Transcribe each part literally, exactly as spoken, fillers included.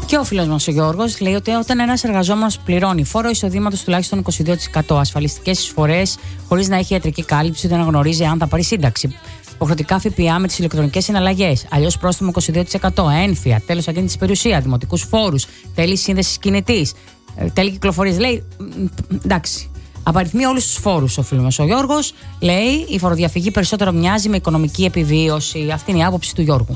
Και ο φίλος μας ο Γιώργος λέει ότι όταν ένας εργαζόμενος πληρώνει φόρο εισοδήματος τουλάχιστον είκοσι δύο τοις εκατό, ασφαλιστικές εισφορές χωρίς να έχει ιατρική κάλυψη, ούτε να γνωρίζει αν θα πάρει σύνταξη, υποχρεωτικά ΦΠΑ με τις ηλεκτρονικές συναλλαγές, αλλιώς πρόστιμο είκοσι δύο τοις εκατό, ένφια, τέλος ακίνητης περιουσίας, δημοτικούς φόρους, τέλη σύνδεσης κινητής, τέλη κυκλοφορίας. Λέει, εντάξει. Απαριθμεί όλους τους φόρους ο φίλος μας ο Γιώργος. Λέει η φοροδιαφυγή περισσότερο μοιάζει με οικονομική επιβίωση. Αυτή είναι η άποψη του Γιώργου.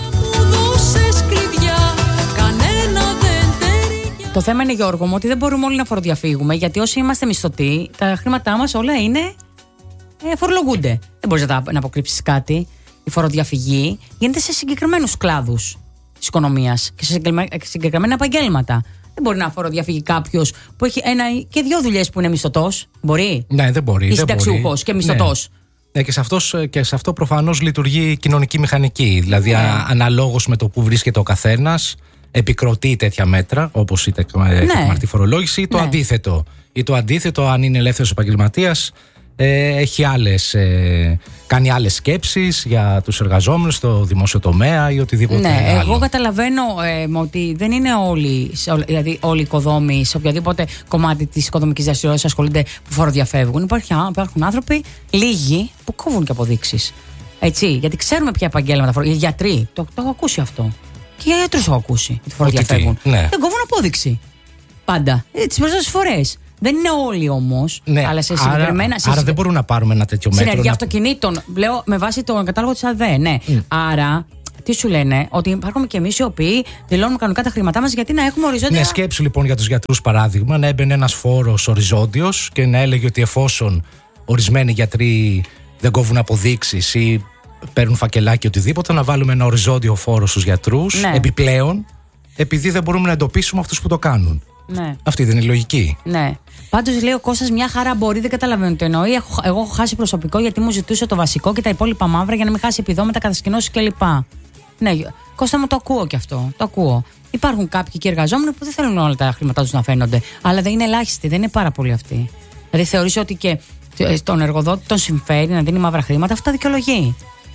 Το θέμα είναι, Γιώργο μου, ότι δεν μπορούμε όλοι να φοροδιαφύγουμε, γιατί όσοι είμαστε μισθωτοί, τα χρήματά μας όλα είναι ε, φορολογούνται. Δεν μπορείς να, να αποκρύψεις κάτι. Η φοροδιαφυγή γίνεται σε συγκεκριμένους κλάδους της οικονομίας και σε συγκεκριμένα επαγγέλματα. Δεν μπορεί να φοροδιαφύγει κάποιος που έχει ένα και δύο δουλειές που είναι μισθωτός. Μπορεί. Ναι, δεν μπορεί. Ή συνταξιούχος και μισθωτός. Ναι. Ναι, και, σε αυτός, και σε αυτό προφανώς λειτουργεί κοινωνική μηχανική. Δηλαδή, ναι. αναλόγως με το που βρίσκεται ο καθένας, επικροτεί τέτοια μέτρα, όπως η τεκμαρτή φορολόγηση, ή το ναι. αντίθετο. Ή το αντίθετο, αν είναι ελεύθερος επαγγελματίας, ε, έχει άλλες, ε, κάνει άλλες σκέψεις για τους εργαζόμενους στο δημόσιο τομέα ή οτιδήποτε ναι, άλλο. Εγώ καταλαβαίνω ε, ότι δεν είναι όλοι, δηλαδή όλοι οι οικοδόμοι σε οποιοδήποτε κομμάτι της οικοδομικής δραστηριότητας ασχολούνται που φοροδιαφεύγουν. Υπάρχουν, υπάρχουν άνθρωποι, λίγοι, που κόβουν και αποδείξεις. Έτσι, γιατί ξέρουμε ποια επαγγέλματα φοροδιαφεύγουν. Οι γιατροί, το, το έχω ακούσει αυτό. Και για γιατρούς έχω ακούσει ότι φοροδιαφεύγουν. Ναι. Δεν κόβουν απόδειξη. Πάντα. Ε, τις περισσότερες φορές. Δεν είναι όλοι όμως, ναι, αλλά σε συγκεκριμένα. Άρα, σε άρα δεν μπορούμε να πάρουμε ένα τέτοιο μέτρο. Συνεργεία να... αυτοκινήτων, λέω με βάση τον κατάλογο της ΑΔΕ, ναι. Mm. Άρα, τι σου λένε, ότι υπάρχουμε και εμείς οι οποίοι δηλώνουμε κανονικά τα χρήματά μας γιατί να έχουμε οριζόντια. Ναι, σκέψου λοιπόν για τους γιατρούς παράδειγμα, να έμπαινε ένας φόρος οριζόντιος και να έλεγε ότι εφόσον ορισμένοι γιατροί δεν κόβουν αποδείξεις ή παίρνουν φακελάκι οτιδήποτε, να βάλουμε ένα οριζόντιο φόρο στους γιατρούς, ναι. επιπλέον, επειδή δεν μπορούμε να εντοπίσουμε αυτούς που το κάνουν. Ναι. Αυτή δεν είναι η λογική. Ναι. Πάντως λέει ο Κώστας, μια χαρά μπορεί, δεν καταλαβαίνω τι εννοεί. Εγώ, εγώ έχω χάσει προσωπικό γιατί μου ζητούσε το βασικό και τα υπόλοιπα μαύρα για να μην χάσει επιδόματα, κατασκηνώσεις κλπ. Ναι, Κώστα μου, το ακούω κι αυτό. Το ακούω. Υπάρχουν κάποιοι και εργαζόμενοι που δεν θέλουν όλα τα χρήματά τους να φαίνονται. Αλλά δεν είναι ελάχιστοι, δεν είναι πάρα πολλοί αυτοί. Δηλαδή θεωρείς ότι και τον εργοδότη τον συμφέρει να δίνει μαύρα χρήματα, αυτό τα δικαιολογεί.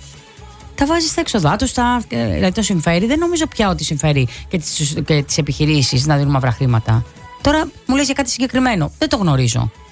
Τα βάζει στα έξοδά του, δηλαδή το συμφέρει. Δεν νομίζω πια ότι συμφέρει και τις, και τις επιχειρήσεις να δίνουν μαύρα χρήματα. Τώρα μου λες για κάτι συγκεκριμένο. Δεν το γνωρίζω.